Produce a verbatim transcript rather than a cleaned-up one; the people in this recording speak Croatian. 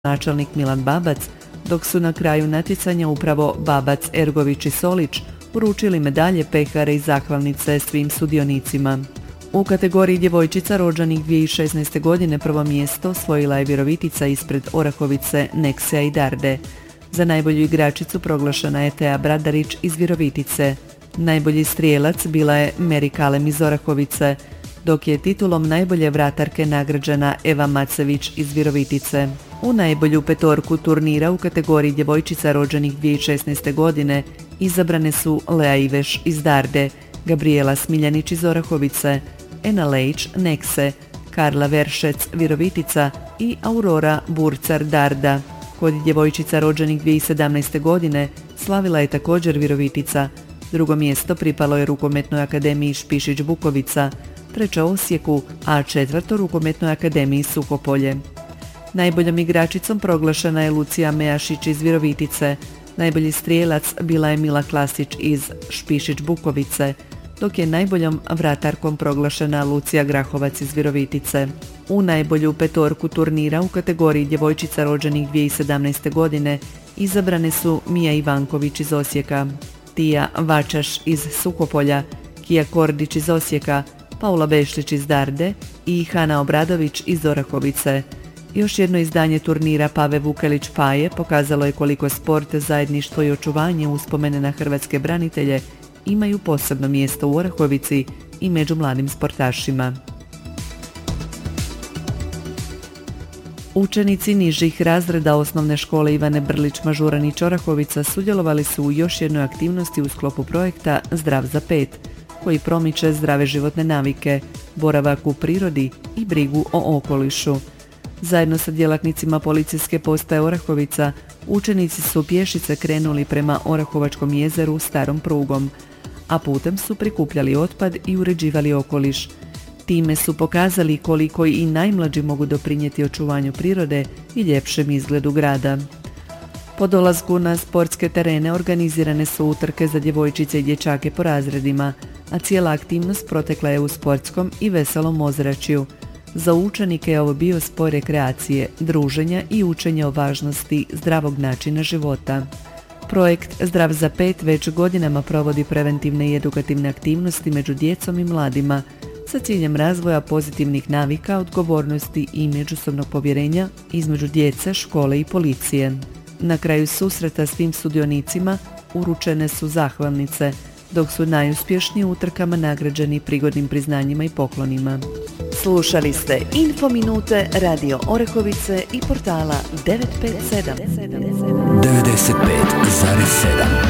načelnik Milan Babac, dok su na kraju natjecanja upravo Babac, Ergović i Solić uručili medalje, pehare i zahvalnice svim sudionicima. U kategoriji djevojčica rođenih dvije tisuće šesnaeste. godine prvo mjesto osvojila je Virovitica ispred Orahovice, Neksea i Darde. Za najbolju igračicu proglašena je Teja Bradarić iz Virovitice. Najbolji strijelac bila je Meri Kalem iz Orahovice, dok je titulom najbolje vratarke nagrađena Eva Macević iz Virovitice. U najbolju petorku turnira u kategoriji djevojčica rođenih dvije tisuće šesnaeste. godine izabrane su Lea Iveš iz Darde, Gabriela Smiljanić iz Orahovice, Ena Lejić, Nekse, Karla Veršec, Virovitica i Aurora Burcar, Darda. Kod djevojčica rođenih dvije tisuće sedamnaeste. godine slavila je također Virovitica. Drugo mjesto pripalo je Rukometnoj akademiji Špišić Bukovica, treća Osijeku, a četvrto Rukometnoj akademiji Suhopolje. Najboljom igračicom proglašena je Lucija Mejašić iz Virovitice. Najbolji strijelac bila je Mila Klasić iz Špišić Bukovice, dok je najboljom vratarkom proglašena Lucija Grahovac iz Virovitice. U najbolju petorku turnira u kategoriji djevojčica rođenih dvije tisuće sedamnaeste. godine izabrane su Mija Ivanković iz Osijeka, Tija Vačaš iz Suhopolja, Kija Kordić iz Osijeka, Paula Bešlić iz Darde i Hana Obradović iz Orahovice. Još jedno izdanje turnira Pave Vukelić Paje pokazalo je koliko sport, zajedništvo i očuvanje uspomene na hrvatske branitelje imaju posebno mjesto u Orahovici i među mladim sportašima. Učenici nižih razreda osnovne škole Ivane Brlić Mažuranić Orahovica sudjelovali su u još jednoj aktivnosti u sklopu projekta Zdrav za pet, koji promiče zdrave životne navike, boravak u prirodi i brigu o okolišu. Zajedno sa djelatnicima policijske postaje Orahovica, učenici su pješice krenuli prema Orahovačkom jezeru starom prugom, a putem su prikupljali otpad i uređivali okoliš. Time su pokazali koliko i najmlađi mogu doprinijeti očuvanju prirode i ljepšem izgledu grada. Po dolasku na sportske terene organizirane su utrke za djevojčice i dječake po razredima, a cijela aktivnost protekla je u sportskom i veselom ozračju. Za učenike je ovo bio spoj rekreacije, druženja i učenja o važnosti zdravog načina života. Projekt Zdrav za pet već godinama provodi preventivne i edukativne aktivnosti među djecom i mladima sa ciljem razvoja pozitivnih navika, odgovornosti i međusobnog povjerenja između djece, škole i policije. Na kraju susreta svim sudionicima uručene su zahvalnice, dok su najuspješniji u utrkama nagrađeni prigodnim priznanjima i poklonima. Slušali ste Info Minute Radio Orahovice i portala devet pet sedam. devedeset pet zarez sedam